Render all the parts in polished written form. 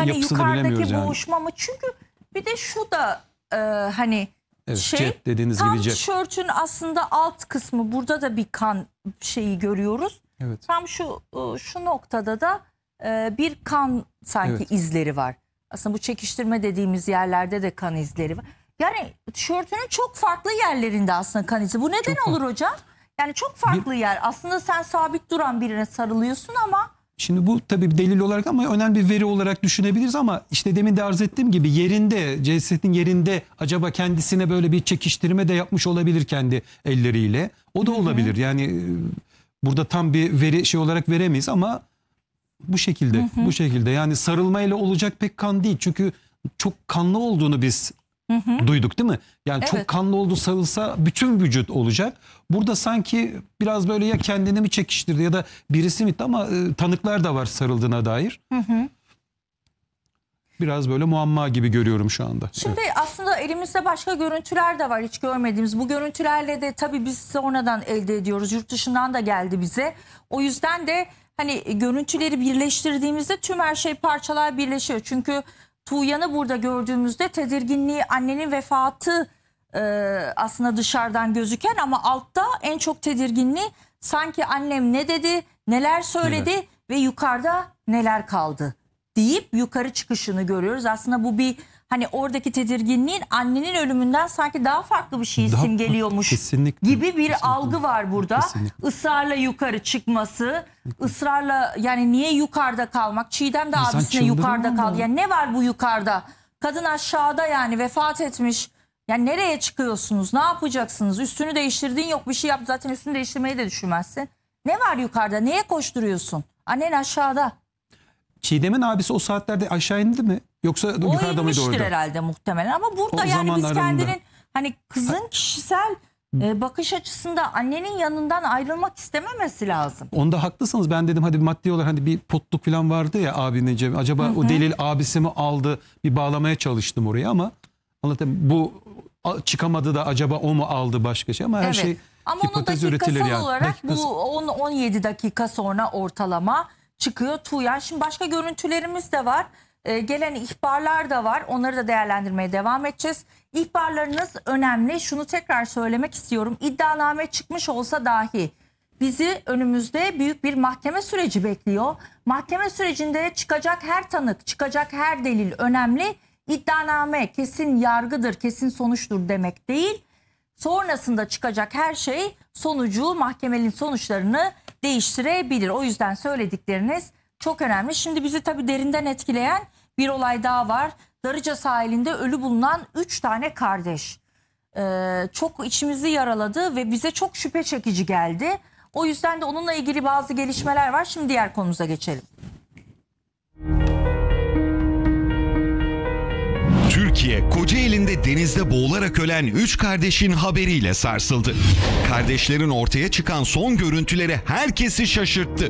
hani yapısını bilemiyoruz yukarıdaki yani. boğuşma mı? Çünkü bir de şu da hani Evet, şey, cep dediğiniz tam gibi cep. tişörtün aslında alt kısmı, burada da bir kan şeyi görüyoruz. Evet. Tam şu noktada da bir kan sanki Evet. izleri var. Aslında bu çekiştirme dediğimiz yerlerde de kan izleri var. Yani tişörtünün çok farklı yerlerinde aslında kan izi. Bu neden olur hocam? Yani çok farklı yer. Aslında sen sabit duran birine sarılıyorsun ama... Şimdi bu tabii bir delil olarak ama önemli bir veri olarak düşünebiliriz ama işte demin de arz ettiğim gibi yerinde, cesetin yerinde acaba kendisine böyle bir çekiştirme de yapmış olabilir kendi elleriyle. O da olabilir. Yani burada tam bir veri şey olarak veremeyiz ama bu şekilde, bu şekilde yani sarılmayla olacak pek kan değil. Çünkü çok kanlı olduğunu biz duyduk değil mi? Yani Evet. çok kanlı olduğu sarılsa bütün vücut olacak. Burada sanki biraz böyle ya kendini mi çekiştirdi ya da birisi mi, ama tanıklar da var sarıldığına dair. Biraz böyle muamma gibi görüyorum şu anda. Şimdi aslında elimizde başka görüntüler de var, hiç görmediğimiz. Bu görüntülerle de tabii biz sonradan elde ediyoruz. Yurt dışından da geldi bize. O yüzden de hani görüntüleri birleştirdiğimizde tüm her şey, parçalar birleşiyor. Çünkü Tuğyan'ı burada gördüğümüzde tedirginliği, annenin vefatı aslında dışarıdan gözüken, ama altta en çok tedirginliği sanki annem ne dedi, neler söyledi ve yukarıda neler kaldı deyip yukarı çıkışını görüyoruz. Aslında bu bir, hani oradaki tedirginliğin annenin ölümünden sanki daha farklı bir şey simgeliyormuş gibi bir algı var burada. Kesinlikle. Israrla yukarı çıkması, ısrarla, yani niye yukarıda kalmak? Çiğdem de abisine yukarıda kal. Yani ne var bu yukarıda? Kadın aşağıda, yani vefat etmiş. Yani nereye çıkıyorsunuz? Ne yapacaksınız? Üstünü değiştirdiğin yok, bir şey yap. Zaten üstünü değiştirmeyi de düşünmezsin. Ne var yukarıda? Neye koşturuyorsun? Annen aşağıda. Çiğdem'in abisi o saatlerde aşağı indi mi? Yoksa yukarıda mıydı orada? herhalde muhtemelen, ama burada O yani biz zamanlarında. kendinin hani kızın kişisel bakış açısında annenin yanından ayrılmak istememesi lazım. Onda haklısınız. Ben dedim hadi maddi olarak hani bir potluk falan vardı ya abinin cebi. Acaba o delil abisi mi aldı? Bir bağlamaya çalıştım oraya ama anlatayım. Bu çıkamadı da acaba o mu aldı başka şey, ama her şey ama onun hipotez üretilir dakikasal yani. olarak bu 10-17 dakika sonra ortalama çıkıyor Tuğyan. Şimdi başka görüntülerimiz de var. Gelen ihbarlar da var. Onları da değerlendirmeye devam edeceğiz. İhbarlarınız önemli. Şunu tekrar söylemek istiyorum. İddianame çıkmış olsa dahi bizi önümüzde büyük bir mahkeme süreci bekliyor. Mahkeme sürecinde çıkacak her tanık, çıkacak her delil önemli. İddianame kesin yargıdır, kesin sonuçtur demek değil. Sonrasında çıkacak her şey sonucu, mahkemenin sonuçlarını değiştirebilir. O yüzden söyledikleriniz çok önemli. Şimdi bizi tabii derinden etkileyen bir olay daha var. Darıca sahilinde ölü bulunan 3 tane kardeş. Çok içimizi yaraladı ve bize çok şüphe çekici geldi. O yüzden de onunla ilgili bazı gelişmeler var. Şimdi diğer konumuza geçelim. Türkiye, Kocaeli'nde denizde boğularak ölen 3 kardeşin haberiyle sarsıldı. Kardeşlerin ortaya çıkan son görüntüleri herkesi şaşırttı.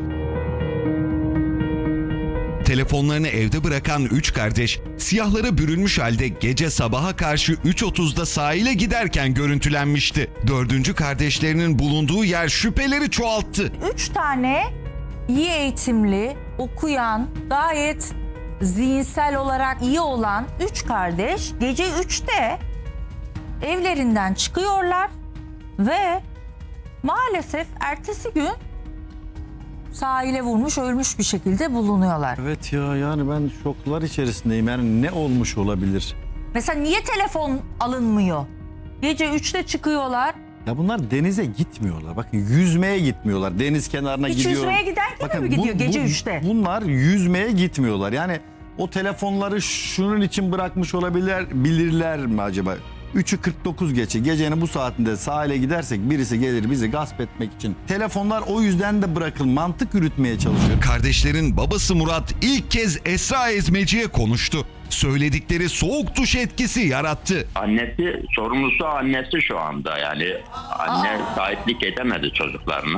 Telefonlarını evde bırakan 3 kardeş, siyahlara bürünmüş halde gece sabaha karşı 3.30'da sahile giderken görüntülenmişti. 4. kardeşlerinin bulunduğu yer şüpheleri çoğalttı. 3 tane iyi eğitimli, okuyan, gayet zihinsel olarak iyi olan 3 kardeş gece 3'te evlerinden çıkıyorlar ve maalesef ertesi gün sahile vurmuş, ölmüş bir şekilde bulunuyorlar. Evet ya, yani ben şoklar içerisindeyim. Yani ne olmuş olabilir? Mesela niye telefon alınmıyor? Gece 3'te çıkıyorlar. Ya bunlar denize gitmiyorlar. Bakın yüzmeye gitmiyorlar. Deniz kenarına Hiç gidiyor. yüzmeye giderken Bakın, mi gidiyor gece 3'te? Bunlar yüzmeye gitmiyorlar. Yani o telefonları şunun için bırakmış bilirler mi acaba? 3'ü 49 geçe gecenin bu saatinde sahile gidersek birisi gelir bizi gasp etmek için. Telefonlar o yüzden de mantık yürütmeye çalışıyor. Kardeşlerin babası Murat ilk kez Esra Ezmeci'ye konuştu. Söyledikleri soğuk duş etkisi yarattı. Annesi, sorumlusu annesi şu anda. Yani anne sahiplik edemedi çocuklarına.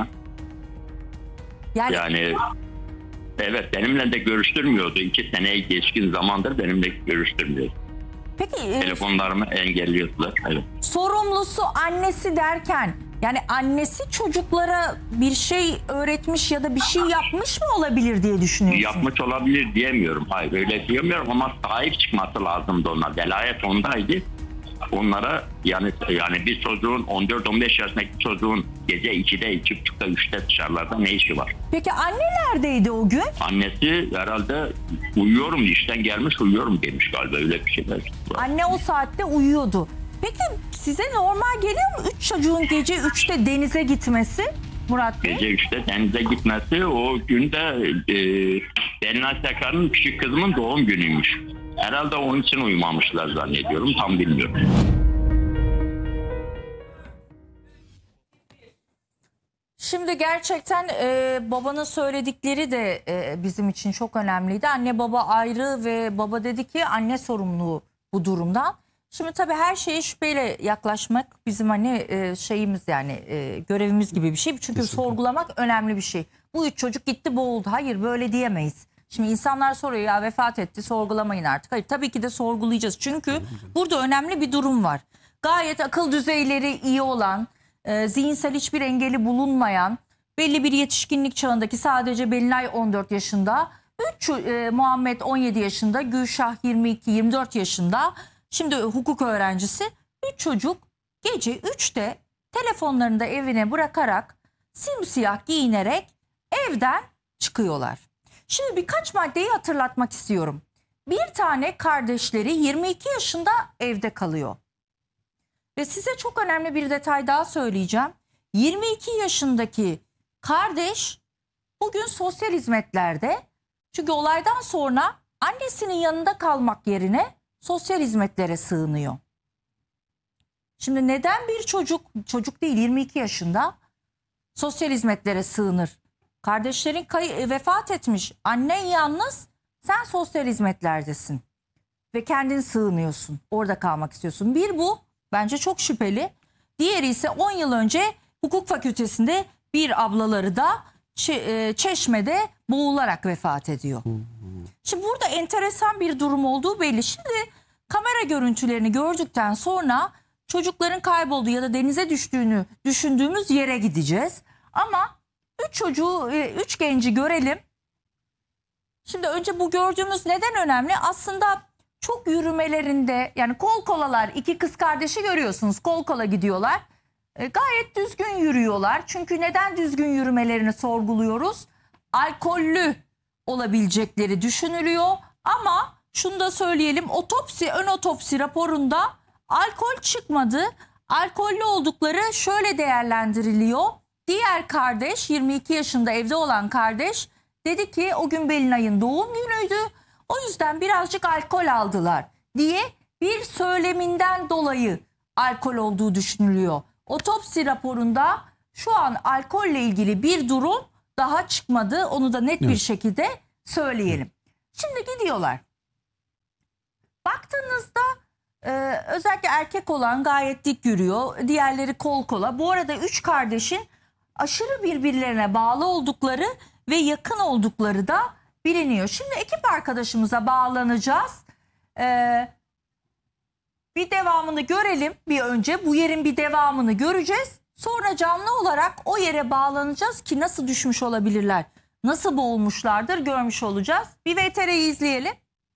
Yani evet, benimle de görüştürmüyordu. 2 seneyi geçkin zamandır benimle görüştürmüyordu. Peki Telefonlarımı engelliyordular. Evet. sorumlusu annesi derken Yani annesi çocuklara bir şey öğretmiş ya da bir şey yapmış mı olabilir diye düşünüyorsun? Yapmış olabilir diyemiyorum. Hayır öyle diyemiyorum ama sahip çıkması lazımdı ona. Velayet ondaydı. Onlara yani bir çocuğun 14-15 yaşındaki çocuğun gece 2'de, 2.30'da, 3'te dışarılarda ne işi var? Peki anne neredeydi o gün? Annesi herhalde uyuyorum, işten gelmiş uyuyorum demiş galiba, öyle bir şeyler. Anne o saatte uyuyordu. Peki size normal geliyor mu 3 çocuğun gece 3'te denize gitmesi Murat Bey? Gece 3'te denize gitmesi, o günde Belinay Sakar'ın küçük kızımın doğum günüymüş. Herhalde onun için uyumamışlar zannediyorum, tam bilmiyorum. Şimdi gerçekten babanın söyledikleri de bizim için çok önemliydi. Anne baba ayrı ve baba dedi ki anne sorumlu bu durumdan. Şimdi tabii her şeye şüpheyle yaklaşmak bizim hani şeyimiz yani görevimiz gibi bir şey. Çünkü Kesinlikle. sorgulamak önemli bir şey. Bu 3 çocuk gitti boğuldu. Hayır böyle diyemeyiz. Şimdi insanlar soruyor ya vefat etti sorgulamayın artık. Hayır tabii ki de sorgulayacağız. Çünkü burada önemli bir durum var. Gayet akıl düzeyleri iyi olan, zihinsel hiçbir engeli bulunmayan, belli bir yetişkinlik çağındaki sadece Belinay 14 yaşında, Muhammed 17 yaşında, Gülşah 22-24 yaşında, şimdi hukuk öğrencisi. 3 çocuk gece 3'te telefonlarını da evine bırakarak simsiyah giyinerek evden çıkıyorlar. Şimdi birkaç maddeyi hatırlatmak istiyorum. Bir tane kardeşleri 22 yaşında evde kalıyor. Ve size çok önemli bir detay daha söyleyeceğim. 22 yaşındaki kardeş bugün sosyal hizmetlerde. Çünkü olaydan sonra annesinin yanında kalmak yerine sosyal hizmetlere sığınıyor. Şimdi neden bir çocuk değil 22 yaşında sosyal hizmetlere sığınır? Kardeşlerin vefat etmiş, annen yalnız, sen sosyal hizmetlerdesin. Ve kendin sığınıyorsun, orada kalmak istiyorsun. Bir bu, bence çok şüpheli. Diğeri ise 10 yıl önce hukuk fakültesinde bir ablaları da Çeşme'de boğularak vefat ediyor. Şimdi burada enteresan bir durum olduğu belli. Şimdi kamera görüntülerini gördükten sonra çocukların kaybolduğu ya da denize düştüğünü düşündüğümüz yere gideceğiz. Ama 3 genci görelim. Şimdi önce bu gördüğümüz neden önemli? Aslında çok yürümelerinde yani kol kolalar, 2 kız kardeşi görüyorsunuz, kol kola gidiyorlar. Gayet düzgün yürüyorlar. Çünkü neden düzgün yürümelerini sorguluyoruz? Alkollü olabilecekleri düşünülüyor. Ama şunu da söyleyelim, ön otopsi raporunda alkol çıkmadı. Alkollü oldukları şöyle değerlendiriliyor. Diğer kardeş, 22 yaşında evde olan kardeş dedi ki o gün Belinay'ın doğum günüydü. O yüzden birazcık alkol aldılar diye bir söyleminden dolayı alkol olduğu düşünülüyor. Otopsi raporunda şu an alkolle ilgili bir durum daha çıkmadı. Onu da net bir şekilde söyleyelim. Şimdi gidiyorlar. Baktığınızda özellikle erkek olan gayet dik yürüyor. Diğerleri kol kola. Bu arada 3 kardeşin aşırı birbirlerine bağlı oldukları ve yakın oldukları da biliniyor. Şimdi ekip arkadaşımıza bağlanacağız. Bir devamını görelim bir önce. Bu yerin bir devamını göreceğiz. Sonra canlı olarak o yere bağlanacağız ki nasıl düşmüş olabilirler, nasıl boğulmuşlardır görmüş olacağız. Bir VTR'yi izleyelim.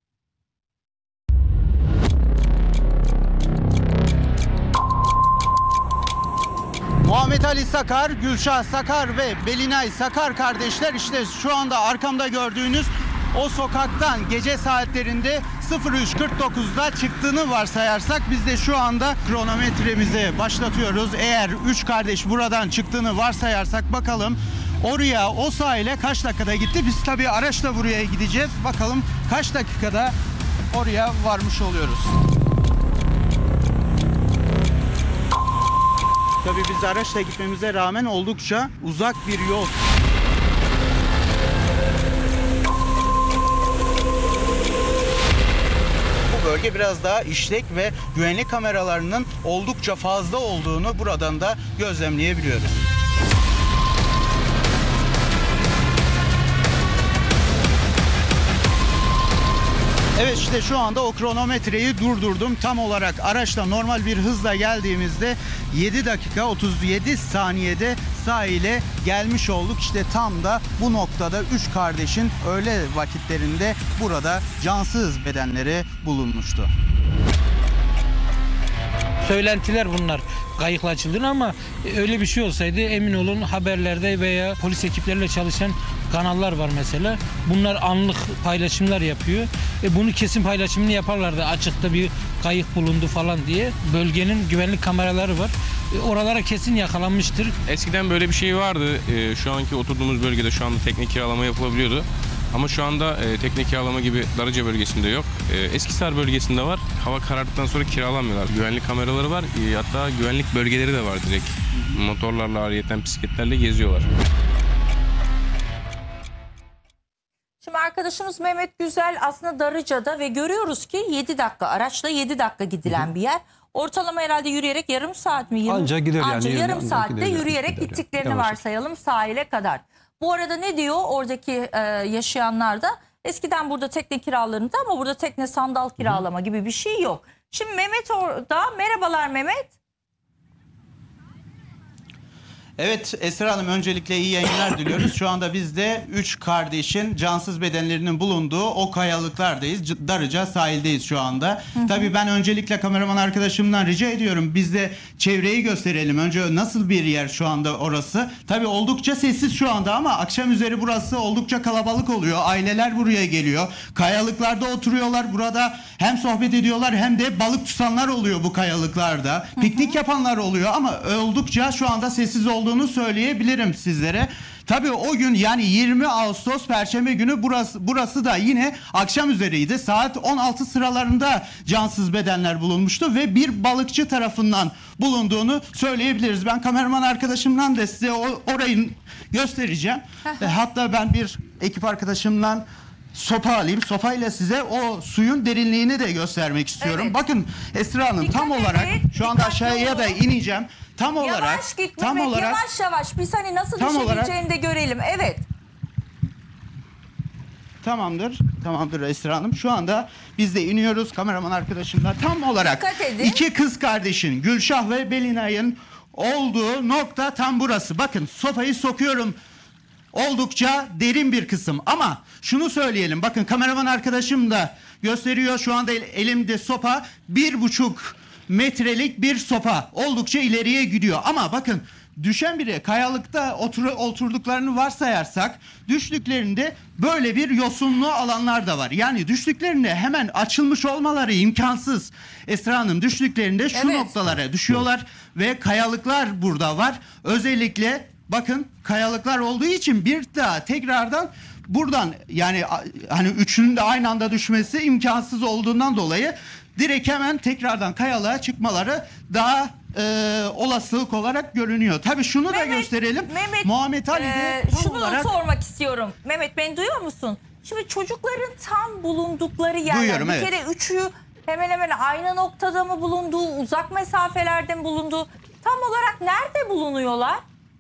Muhammed Ali Sakar, Gülşah Sakar ve Belinay Sakar kardeşler işte şu anda arkamda gördüğünüz o sokaktan gece saatlerinde 03.49'da çıktığını varsayarsak biz de şu anda kronometremizi başlatıyoruz. Eğer 3 kardeş buradan çıktığını varsayarsak bakalım oraya o sahile kaç dakikada gitti? Biz tabii araçla buraya gideceğiz. Bakalım kaç dakikada oraya varmış oluyoruz. Tabii biz araçla gitmemize rağmen oldukça uzak bir yol. Bu bölge biraz daha işlek ve güvenlik kameralarının oldukça fazla olduğunu buradan da gözlemleyebiliyoruz. Evet, işte şu anda o kronometreyi durdurdum. Tam olarak araçla normal bir hızla geldiğimizde 7 dakika 37 saniyede sahile gelmiş olduk. İşte tam da bu noktada 3 kardeşin öğle vakitlerinde burada cansız bedenleri bulunmuştu. Söylentiler bunlar kayıkla açıldığını, ama öyle bir şey olsaydı emin olun haberlerde veya polis ekipleriyle çalışan kanallar var mesela. Bunlar anlık paylaşımlar yapıyor. Bunu kesin paylaşımını yaparlardı. Açıkta bir kayık bulundu falan diye. Bölgenin güvenlik kameraları var. Oralara kesin yakalanmıştır. Eskiden böyle bir şey vardı. Şu anki oturduğumuz bölgede şu anda tekne kiralama yapılabiliyordu. Ama şu anda tekne kiralama gibi Darıca bölgesinde yok. Eskisar bölgesinde var. Hava karardıktan sonra kiralanmıyorlar. Güvenlik kameraları var. Hatta güvenlik bölgeleri de var direkt. Motorlarla, ayrıyeten bisikletlerle geziyorlar. Şimdi arkadaşımız Mehmet Güzel aslında Darıca'da ve görüyoruz ki 7 dakika araçla 7 dakika gidilen bir yer. Ortalama herhalde yürüyerek yarım saat mi? Ancak gider yani. Yarım saatte gider, yürüyerek gider. gittiklerini Yavaş. varsayalım sahile kadar. Bu arada ne diyor oradaki yaşayanlar da? Eskiden burada tekne kiralarında ama burada tekne sandal kiralama gibi bir şey yok. Şimdi Mehmet orada. Merhabalar Mehmet. Evet Esra Hanım, öncelikle iyi yayınlar diliyoruz. Şu anda biz de 3 kardeşin cansız bedenlerinin bulunduğu o kayalıklardayız. Darıca sahildeyiz şu anda. Tabii ben öncelikle kameraman arkadaşımdan rica ediyorum. Biz de çevreyi gösterelim. Önce nasıl bir yer şu anda orası? Tabii oldukça sessiz şu anda ama akşam üzeri burası oldukça kalabalık oluyor. Aileler buraya geliyor. Kayalıklarda oturuyorlar. Burada hem sohbet ediyorlar hem de balık tutanlar oluyor bu kayalıklarda. Piknik yapanlar oluyor ama oldukça şu anda sessiz olduğunu söyleyebilirim sizlere. Tabii o gün yani 20 Ağustos Perşembe günü burası da yine akşam üzeriydi. Saat 16 sıralarında cansız bedenler bulunmuştu ve bir balıkçı tarafından bulunduğunu söyleyebiliriz. Ben kameraman arkadaşımdan da size orayı göstereceğim. Hatta ben bir ekip arkadaşımdan sopa alayım. Sopayla size o suyun derinliğini de göstermek istiyorum. Evet. Bakın Esra Hanım, Dikkat tam olarak edin, şu anda dikkatli aşağıya da olun. ineceğim. Tam olarak Yavaş git Mehmet, yavaş yavaş. Biz hani nasıl Tam düşebileceğini de görelim. Evet. Tamamdır Esra Hanım. Şu anda biz de iniyoruz kameraman arkadaşımla. Tam olarak Dikkat edin. 2 kız kardeşin Gülşah ve Belinay'ın olduğu nokta tam burası. Bakın sopayı sokuyorum. Oldukça derin bir kısım ama şunu söyleyelim. Bakın kameraman arkadaşım da gösteriyor. Şu anda elimde sopa 1,5 metrelik bir sopa. Oldukça ileriye gidiyor ama bakın düşen biri kayalıkta oturduklarını varsayarsak düştüklerinde böyle bir yosunlu alanlar da var. Yani düştüklerinde hemen açılmış olmaları imkansız. Esra Hanım, düştüklerinde şu Evet. noktalara düşüyorlar ve kayalıklar burada var. Özellikle bakın kayalıklar olduğu için bir daha tekrardan buradan yani hani üçünün de aynı anda düşmesi imkansız olduğundan dolayı direkt hemen tekrardan kayalığa çıkmaları daha olasılık olarak görünüyor. Tabii şunu da gösterelim. Mehmet, Muhammed Ali de tam şunu olarak sormak istiyorum. Mehmet, beni duyuyor musun? Şimdi çocukların tam bulundukları yerler. Duyuyorum, bir evet. kere üçü hemen hemen aynı noktada mı bulunduğu, uzak mesafelerde mi bulunduğu, tam olarak nerede bulunuyorlar?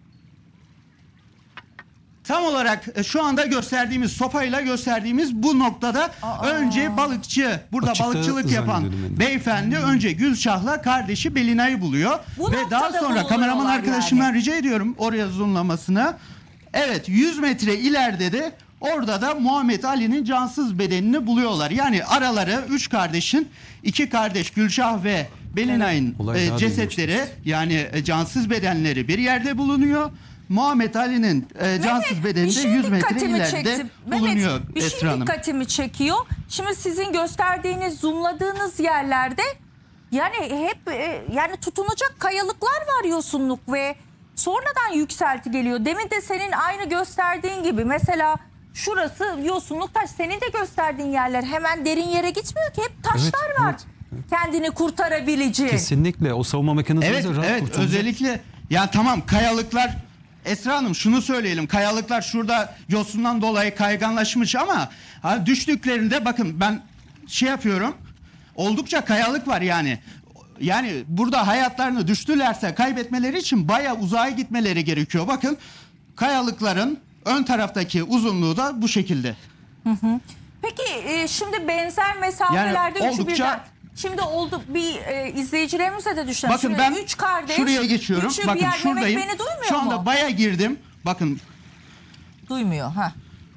tam olarak şu anda gösterdiğimiz sopayla gösterdiğimiz bu noktada önce balıkçı, burada Açıkta balıkçılık yapan zannediyordum ben de. beyefendi önce Gülşah'la kardeşi Belinay'ı buluyor. Bu Ve daha noktada sonra kameraman bulunuyorlar arkadaşımdan yani. rica ediyorum oraya zoomlamasını. Evet, 100 metre ileride de orada da Muhammed Ali'nin cansız bedenini buluyorlar. Yani araları 3 kardeşin, 2 kardeş Gülşah ve Belinay'ın Olay daha cesetleri yani cansız bedenleri bir yerde bulunuyor. Muhammed Ali'nin cansız bedeni de 100 metre ileride bulunuyor Mehmet, bir şey Esra Hanım. dikkatimi çekiyor. Şimdi sizin gösterdiğiniz, zoomladığınız yerlerde yani hep yani tutunacak kayalıklar var, yosunluk ve sonradan yükselti geliyor. Demin de senin aynı gösterdiğin gibi mesela şurası yosunluk taş, senin de gösterdiğin yerler hemen derin yere gitmiyor ki, hep taşlar Evet, var. evet. Kendini kurtarabileceği. Kesinlikle o savunma mekanizması Evet, rahat evet, kurtulacak. özellikle ya tamam kayalıklar, Esra Hanım şunu söyleyelim, kayalıklar şurada yosundan dolayı kayganlaşmış ama düştüklerinde bakın ben şey yapıyorum, oldukça kayalık var yani. Yani burada hayatlarını düştülerse kaybetmeleri için bayağı uzağa gitmeleri gerekiyor. Bakın kayalıkların ön taraftaki uzunluğu da bu şekilde. Peki şimdi benzer mesafelerde Yani üçü oldukça- birden. Şimdi oldu bir izleyicilerimize de düşünelim. Bakın Şimdi ben üç kardeş. şuraya geçiyorum. Üçü bir Bakın yer. şuradayım. Mehmet beni duymuyor Şu anda mu? baya girdim. Bakın Duymuyor. Ha.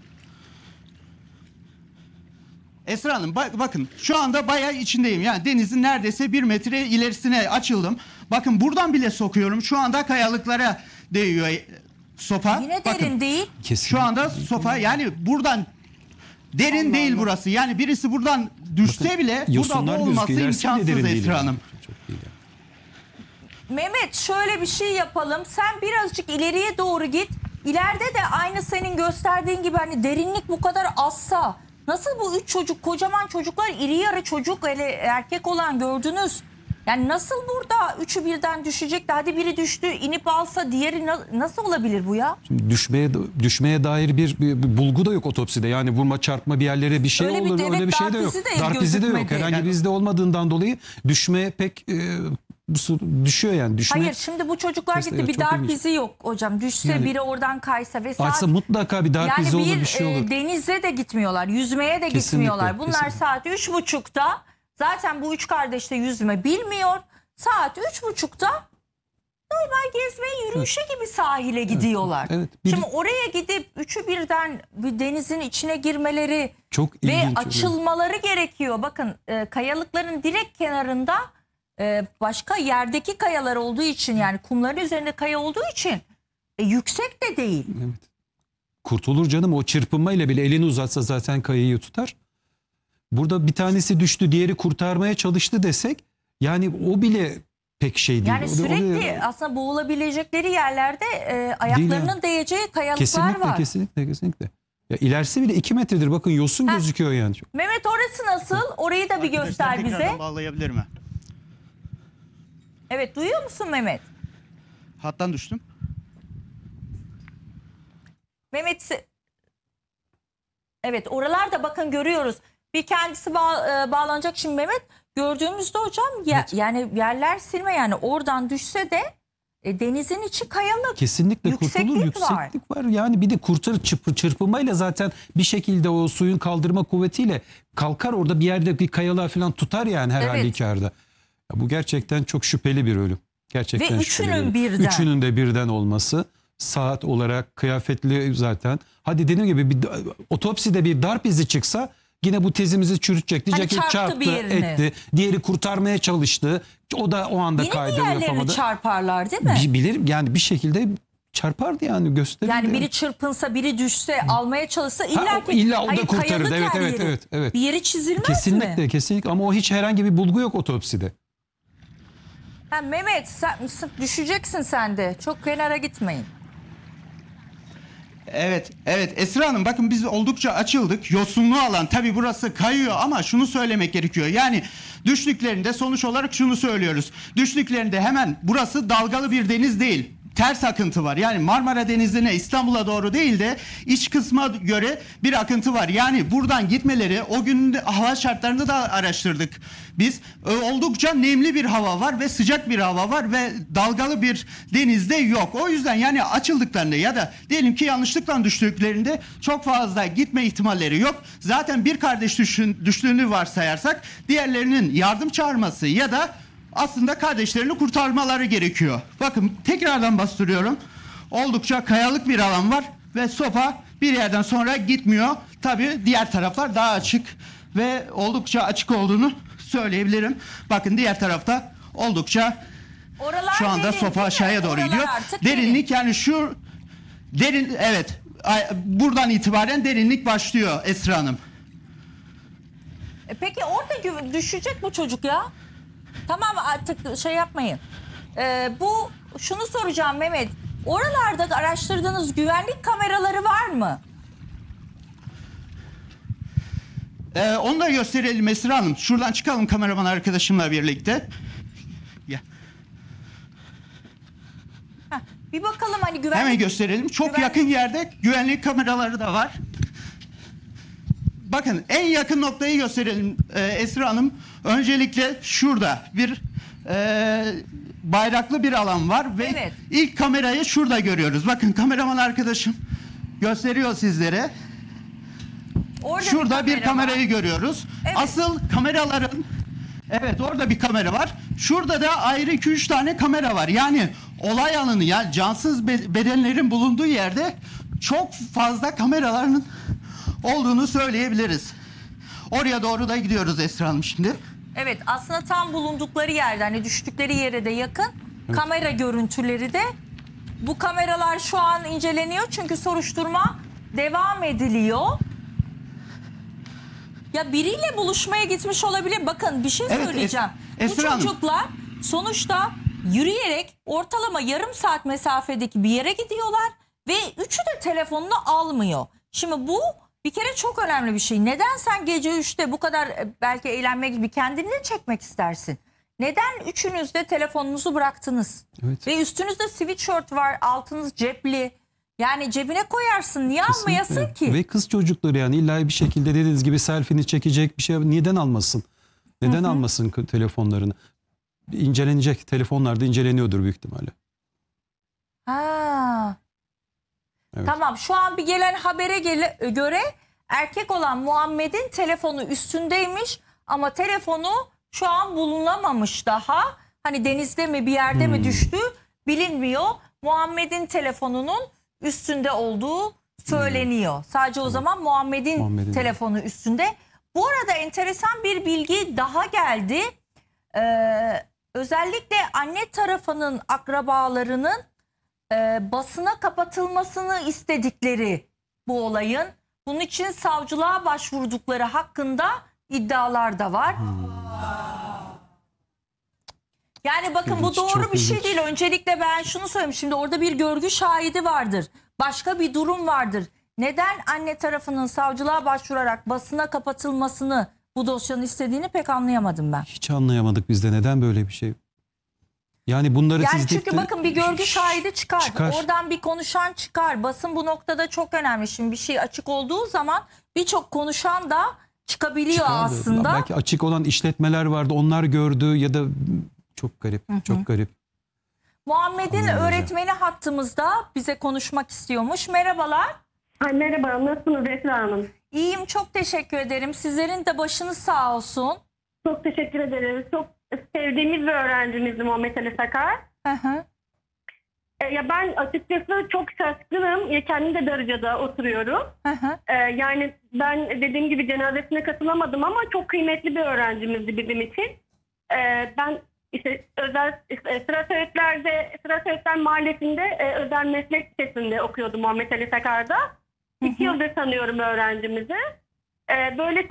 Esra Hanım bakın şu anda bayağı içindeyim. Yani denizin neredeyse 1 metre ilerisine açıldım. Bakın buradan bile sokuyorum. Şu anda kayalıklara değiyor sopa. Yine Bakın, derin değil. Kesinlikle. şu anda sopa yani buradan derin değil burası. Yani birisi buradan düşse bile burada Yosunlar boğulması gözüküyor. İlerisi bile imkansız derin değil Esra yani. Hanım. Çok değil yani. Mehmet şöyle bir şey yapalım. Sen birazcık ileriye doğru git. İleride de aynı senin gösterdiğin gibi hani derinlik bu kadar azsa nasıl bu 3 çocuk, kocaman çocuklar, iri yarı çocuk, hele erkek olan gördünüz. Yani nasıl burada üçü birden düşecek de hadi biri düştü inip alsa diğeri nasıl olabilir bu ya? Şimdi düşmeye dair bir bulgu da yok otopside. Yani vurma çarpma bir yerlere bir şey Öyle bir olur evet, öyle bir şey de darp yok. izi de Darp izi de yok. gözükmedi. Herhangi bir izde olmadığından dolayı düşmeye pek düşüyor yani. Hayır şimdi bu çocuklar Mesela gitti bir çok darp ilginç. izi yok hocam. Düşse Yani- biri oradan kaysa ve saat... Açsa mutlaka bir darp Yani izi olur bir şey olur. denize de gitmiyorlar, yüzmeye de Kesinlikle, gitmiyorlar. Bunlar kesinlikle. saat 3.30'da zaten bu üç kardeş de yüzme bilmiyor. Saat 3.30'da normal gezmeye, yürüyüşe gibi sahile gidiyorlar. evet. Şimdi oraya gidip üçü birden bir denizin içine girmeleri Çok ve ilginç. açılmaları gerekiyor. Bakın kayalıkların direkt kenarında başka yerdeki kayalar olduğu için, yani kumların üzerinde kaya olduğu için yüksek de değil. Evet. Kurtulur canım, o çırpınmayla bile elini uzatsa zaten kayayı tutar. Burada bir tanesi düştü, diğeri kurtarmaya çalıştı desek yani o bile pek şey değil. Yani O da- sürekli aslında boğulabilecekleri yerlerde ayaklarının yani. değeceği kayalıklar kesinlikle, var. kesinlikle. Ya ilerisi bile 2 metredir. Bakın yosun gözüküyor yani. Mehmet orası nasıl? Orayı da bir göster Arkadaşlar bize. tekrardan bağlayabilir mi? Evet, duyuyor musun Mehmet? Hattan düştüm. Mehmet evet, oralarda bakın görüyoruz. Bir kendisi bağlanacak şimdi Mehmet. Gördüğümüzde hocam yani yerler silme, yani oradan düşse de denizin içi kayalık. Kesinlikle Yükseklik kurtulur. var. Yükseklik var. Yani bir de kurtarır çırpınmayla zaten bir şekilde o suyun kaldırma kuvvetiyle kalkar, orada bir yerde bir kayalığa falan tutar yani her Evet. halükarda. Ya bu gerçekten çok şüpheli bir ölüm. Gerçekten Ve şüpheli üçünün bir ölüm. birden. Üçünün de birden olması, saat olarak kıyafetli zaten. Hadi dediğim gibi bir otopside bir darp izi çıksa yine bu tezimizi çürütecek. Diyecek ki çarptı çarptı, bir yerini. etti. Diğeri kurtarmaya çalıştı. O da o anda Yine kaydı, bir yerlerini yapamadı. çarparlar değil mi? Bilir yani, bir şekilde çarpardı yani, gösterirdi. Yani biri çırpınsa, biri düşse, almaya çalışsa illa ki. illa o da Hayır, kurtarırdı. kayalık Evet, her evet, yeri. evet. Bir yeri çizilmez Kesinlikle, mi? kesinlikle, ama o hiç herhangi bir bulgu yok otopside. Ha, Mehmet sen düşeceksin sen de. Çok kenara gitmeyin. Evet Esra Hanım, bakın biz oldukça açıldık. Yosunlu alan, tabii burası kayıyor ama şunu söylemek gerekiyor. Yani düştüklerinde sonuç olarak şunu söylüyoruz. Düştüklerinde hemen burası dalgalı bir deniz değil. Ters akıntı var. Yani Marmara Denizi'ne, İstanbul'a doğru değil de iç kısma göre bir akıntı var. Yani buradan gitmeleri, o gün hava şartlarını da araştırdık. Biz oldukça nemli bir hava var ve sıcak bir hava var ve dalgalı bir denizde yok. O yüzden yani açıldıklarında ya da diyelim ki yanlışlıkla düştüklerinde çok fazla gitme ihtimalleri yok. Zaten bir kardeş düştüğünü varsayarsak diğerlerinin yardım çağırması ya da aslında kardeşlerini kurtarmaları gerekiyor. Bakın tekrardan bastırıyorum. Oldukça kayalık bir alan var ve sopa bir yerden sonra gitmiyor. Tabii diğer taraflar daha açık ve oldukça açık olduğunu söyleyebilirim. Bakın diğer tarafta oldukça Oralar şu anda derin, sopa değil mi? aşağıya doğru Oralar gidiyor. artık derin. Derinlik yani şu derin, evet, buradan itibaren derinlik başlıyor Esra Hanım. Peki orada düşecek bu çocuk ya. Tamam, artık şey yapmayın. Bu şunu soracağım Mehmet. Oralarda araştırdığınız güvenlik kameraları var mı? Onu da gösterelim Esra Hanım. Şuradan çıkalım kameraman arkadaşımla birlikte. Ya. Heh, bir bakalım hani güvenlik. Hemen gösterelim. Çok Güvenlik- yakın yerde güvenlik kameraları da var. Bakın en yakın noktayı gösterelim Esra Hanım. Öncelikle şurada bir bayraklı bir alan var ve Evet. ilk kamerayı şurada görüyoruz. Bakın kameraman arkadaşım gösteriyor sizlere. Orada Şurada bir kamera var. kamerayı görüyoruz. Evet. Asıl kameraların, evet orada bir kamera var. Şurada da ayrı 2-3 tane kamera var. Yani olay alanı, yani cansız bedenlerin bulunduğu yerde çok fazla kameraların olduğunu söyleyebiliriz. Oraya doğru da gidiyoruz Esra Hanım şimdi. Evet, aslında tam bulundukları yerde, hani düştükleri yere de yakın kamera görüntüleri de. Bu kameralar şu an inceleniyor çünkü soruşturma devam ediliyor. Ya biriyle buluşmaya gitmiş olabilir. Bakın bir şey Evet, söyleyeceğim. Bu Esra Hanım. çocuklar sonuçta yürüyerek ortalama yarım saat mesafedeki bir yere gidiyorlar ve üçü de telefonunu almıyor. Şimdi bu bir kere çok önemli bir şey. Neden sen gece 3'te bu kadar belki eğlenmek gibi kendini çekmek istersin? Neden üçünüz de telefonunuzu bıraktınız? Evet. Ve üstünüzde sweatshirt var, altınız cepli. Yani cebine koyarsın. Niye almayasın ki? Ve kız çocukları yani illa bir şekilde dediğiniz gibi selfie'ni çekecek bir şey neden almasın? Neden almasın telefonlarını? İncelenecek. Telefonlarda inceleniyordur büyük ihtimalle. Ha. Evet. Tamam, şu an bir gelen habere göre erkek olan Muhammed'in telefonu üstündeymiş ama telefonu şu an bulunamamış daha. Hani denizde mi bir yerde mi düştü bilinmiyor. Muhammed'in telefonunun üstünde olduğu söyleniyor. Sadece o zaman Muhammed'in telefonu üstünde. Bu arada enteresan bir bilgi daha geldi. Özellikle anne tarafının akrabalarının basına kapatılmasını istedikleri bu olayın. Bunun için savcılığa başvurdukları hakkında iddialar da var. Yani bakın bu İlginç, doğru çok bir şey ilginç. değil. Öncelikle ben şunu söyleyeyim. Şimdi orada bir görgü şahidi vardır. Başka bir durum vardır. Neden anne tarafının savcılığa başvurarak basına kapatılmasını bu dosyanın istediğini pek anlayamadım ben. Hiç anlayamadık biz de neden böyle bir şey. Yani bunları Yani siz çünkü bakın bir görgü şahidi çıkar. Oradan bir konuşan çıkar. Basın bu noktada çok önemli. Şimdi bir şey açık olduğu zaman birçok konuşan da çıkabiliyor çıkardı. aslında. Belki açık olan işletmeler vardı onlar gördü ya da çok garip çok garip. Muhammed'in Anladım. öğretmeni hattımızda bize konuşmak istiyormuş. Merhabalar. Merhaba, nasılsınız Esra Hanım? İyiyim, çok teşekkür ederim. Sizlerin de başınız sağ olsun. Çok teşekkür ederiz. Çok sevdiğimiz bir öğrencimizdi Muhammed Ali Sakar. Hı hı. Ya ben açıkçası çok şaşkınım. Ya kendim de Darıca'da oturuyorum. Hı hı. Yani ben dediğim gibi cenazesine katılamadım ama çok kıymetli bir öğrencimizdi bizim için. Ben işte Sıra Söğütler Mahallesi'nde özel meslek lisesinde okuyordum Muhammed Ali Sakar'da. 2 yıldır tanıyorum öğrencimizi. Böyle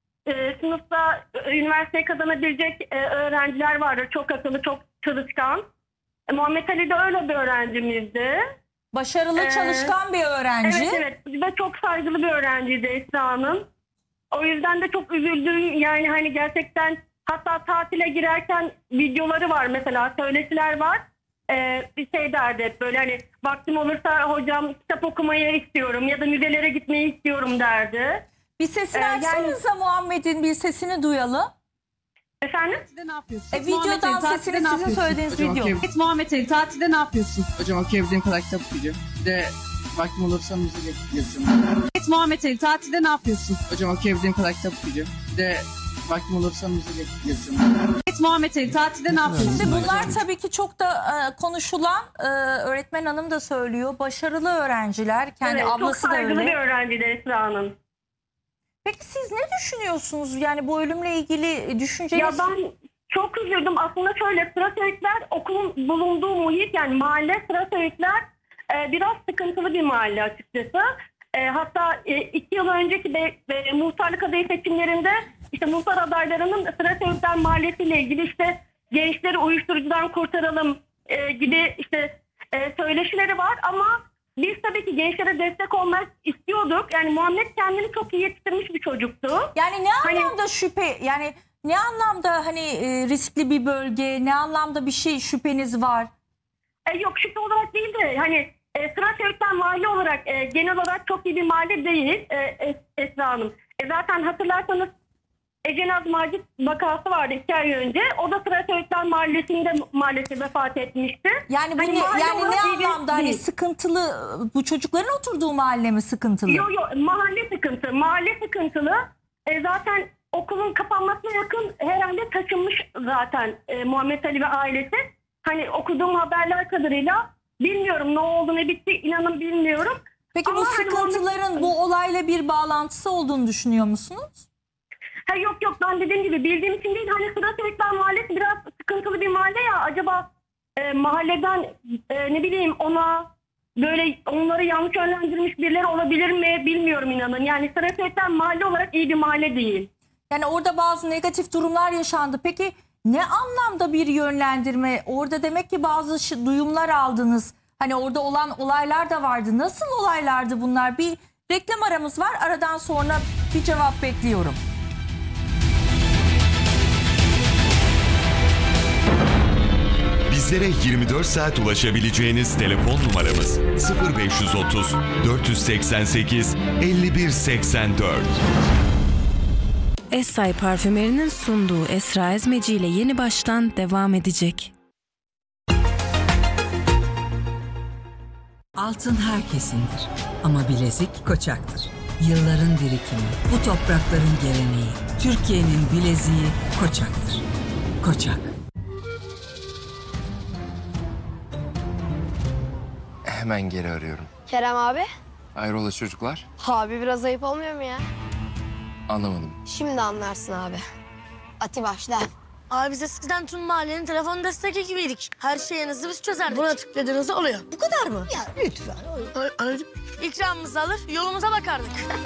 sınıfta üniversite kazanabilecek öğrenciler vardır. Çok akıllı, çok çalışkan. Muhammed Ali de öyle bir öğrencimizdi. Başarılı, çalışkan bir öğrenci. Evet ve çok saygılı bir öğrenciydi Esra Hanım. O yüzden de çok üzüldüm. Yani hani gerçekten hatta tatile girerken videoları var mesela, söyleşiler var. Bir şey derdi hep böyle hani vaktim olursa hocam kitap okumayı istiyorum ya da müzelere gitmeyi istiyorum derdi. Bir sesini açsanıza Muhammed'in bir sesini duyalım. Efendim? Ne yapıyorsun? Videodan sesini sizin söylediğiniz video. Evet Muhammed Ali tatilde ne yapıyorsun? Hocam okuyabildiğim kadar kitap okuyacağım. Bir de vaktim olursa müzik yapacağım. Evet Muhammed Ali tatilde ne yapıyorsun? Hocam okuyabildiğim kadar kitap okuyacağım. Bir de vaktim olursa müzik yapacağım. Evet Muhammed Ali tatilde ne yapıyorsun? Şimdi bunlar tabii ki çok da konuşulan, öğretmen hanım da söylüyor. Başarılı öğrenciler, kendi Evet, ablası çok da saygılı öyle. bir öğrenciydi Esra Hanım. Peki siz ne düşünüyorsunuz? Yani bu ölümle ilgili düşünceniz... Ya ben çok üzüldüm. Aslında şöyle, Sıra Söğütler okulun bulunduğu muhit, yani mahalle Sıra Söğütler biraz sıkıntılı bir mahalle açıkçası. Hatta 2 yıl önceki muhtarlık adayı seçimlerinde işte muhtar adaylarının Sıra Söğütler mahallesiyle ilgili işte gençleri uyuşturucudan kurtaralım gibi işte söyleşileri var ama biz tabii ki gençlere destek olmak istiyorduk. Yani Muhammed kendini çok iyi yetiştirmiş bir çocuktu. Yani ne anlamda şüphe, yani ne anlamda hani riskli bir bölge, ne anlamda bir şey şüpheniz var? Yok, şüphe olarak değil de hani Sıra Söğütler mahalle olarak genel olarak çok iyi bir mahalle değil Esra Hanım. Zaten hatırlarsanız Ece Naz Macit vakası vardı 2 ay önce. O da Fırat Öğütler Mahallesi'nde maalesef vefat etmişti. Yani bu Hani ne, mahalle yani olarak ne iyi bir anlamda hani değil. sıkıntılı, bu çocukların oturduğu mahalle mi sıkıntılı? Yok mahalle sıkıntı. Mahalle sıkıntılı. Zaten okulun kapanmasına yakın herhalde taşınmış zaten Muhammed Ali ve ailesi. Hani okuduğum haberler kadarıyla bilmiyorum ne oldu ne bitti inanın bilmiyorum. Peki Ama bu hani sıkıntıların bu olayla bir bağlantısı olduğunu düşünüyor musunuz? yok ben dediğim gibi bildiğim için değil. Hani Fırat Öğütler Mahallesi biraz sıkıntılı bir mahalle ya. Acaba mahalleden ne bileyim ona böyle onları yanlış yönlendirmiş birileri olabilir mi bilmiyorum inanın. Yani Fırat Öğütler mahalle olarak iyi bir mahalle değil. Yani orada bazı negatif durumlar yaşandı. Peki ne anlamda bir yönlendirme? Orada demek ki bazı duyumlar aldınız. Hani orada olan olaylar da vardı. Nasıl olaylardı bunlar? Bir reklam aramız var. Aradan sonra bir cevap bekliyorum. Bizlere 24 saat ulaşabileceğiniz telefon numaramız 0530 488 5184. Essay Parfümeri'nin sunduğu Esra Ezmeci ile Yeni Baştan devam edecek. Altın herkesindir ama bilezik Koçak'tır. Yılların birikimi, bu toprakların geleneği, Türkiye'nin bileziği Koçak'tır. Koçak. Hemen geri arıyorum. Kerem abi. Hayrola çocuklar? Abi biraz ayıp olmuyor mu ya? Anlamadım. Şimdi anlarsın abi. Ati başla. Abi biz eskiden tüm mahallenin telefon destek ekibiydik. Her şeyinizi biz çözerdik. Buna tıkladığınızda oluyor. Bu kadar mı? Ya lütfen. Anladım. İkramımızı alır, yolumuza bakardık.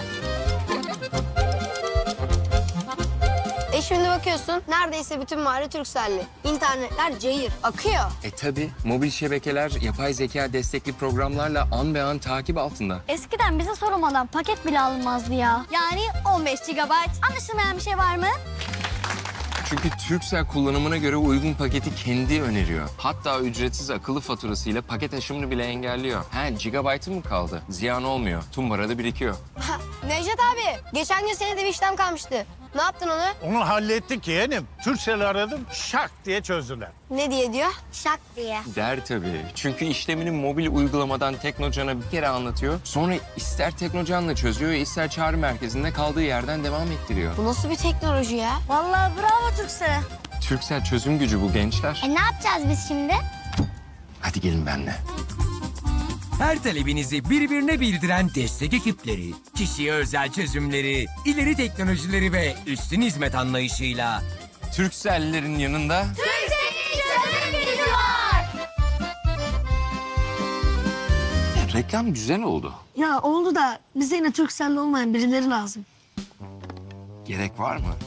Şimdi bakıyorsun neredeyse bütün mahalle Turkcell'li. İnternetler cayır, akıyor. Tabii mobil şebekeler yapay zeka destekli programlarla an be an takip altında. Eskiden bize sorulmadan paket bile alınmazdı ya. Yani 15 GB. Anlaşılmayan bir şey var mı? Çünkü Turkcell kullanımına göre uygun paketi kendi öneriyor. Hatta ücretsiz akıllı faturasıyla paket aşımını bile engelliyor. Gigabaytı mı kaldı? Ziyan olmuyor. Tüm parada birikiyor. Necdet abi, geçen gün senin de bir işlem kalmıştı. Ne yaptın onu? Onu hallettik yeğenim. Turkcell'i aradım, şak diye çözdüler. Ne diyor? Şak diye. Der tabii. Çünkü işlemini mobil uygulamadan Teknocan'a bir kere anlatıyor. Sonra ister Teknocan'la çözüyor, ister çağrı merkezinde kaldığı yerden devam ettiriyor. Bu nasıl bir teknoloji ya? Vallahi bravo Turkcell'e. Turkcell çözüm gücü bu gençler. Ne yapacağız biz şimdi? Hadi gelin benimle. Her talebinizi birbirine bildiren destek ekipleri, kişiye özel çözümleri, ileri teknolojileri ve üstün hizmet anlayışıyla Turkcell'lerin yanında Turkcell'in çözüm gücü var. Reklam güzel oldu. Ya oldu da bize yine Turkcell'li olmayan birileri lazım. Gerek var mı?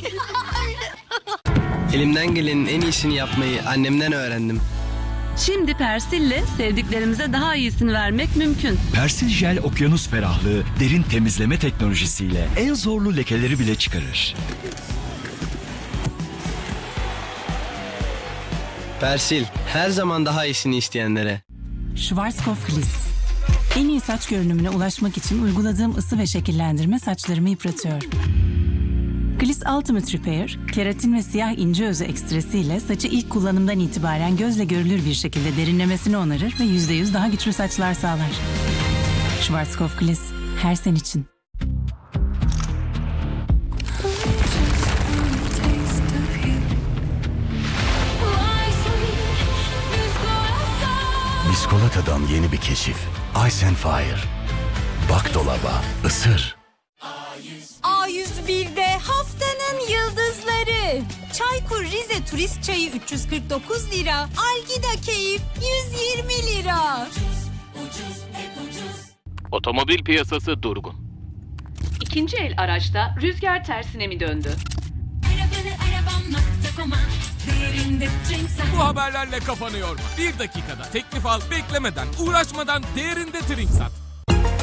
Elimden gelenin en iyisini yapmayı annemden öğrendim. Şimdi Persil'le sevdiklerimize daha iyisini vermek mümkün. Persil Jel okyanus ferahlığı derin temizleme teknolojisiyle en zorlu lekeleri bile çıkarır. Persil, her zaman daha iyisini isteyenlere. Schwarzkopf Gliss. En iyi saç görünümüne ulaşmak için uyguladığım ısı ve şekillendirme saçlarımı yıpratıyor. Gliss Ultimate Repair, keratin ve siyah ince özü ekstresiyle saçı ilk kullanımdan itibaren gözle görülür bir şekilde derinlemesine onarır ve %100 daha güçlü saçlar sağlar. Schwarzkopf Gliss, her sen için. Biskolata'dan yeni bir keşif. Ice and Fire. Bak dolaba, ısır. A101'de haftanın yıldızları. Çaykur Rize Turist Çayı 349 lira. Algida Keyif 120 lira. Otomobil piyasası durgun. İkinci el araçta rüzgar tersine mi döndü? Bu haberlerle kafanı yorma. 1 dakikada teklif al, beklemeden, uğraşmadan değerinde Trinksat.